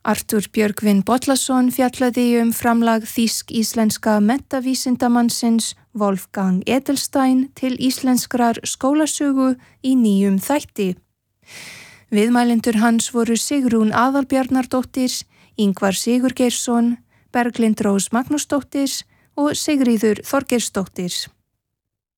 Arthur Björgvin Bollason fjallaði framlag þýsk-íslenska menntavísindamannsins Wolfgang Edelstein til íslenskrar skólasögu í nýjum þætti. Viðmælendur hans voru Sigrún Aðalbjarnardóttir, Ingvar Sigurgeirsson, Berglind Rós Magnúsdóttir og Sigríður Þorgeirsdóttir.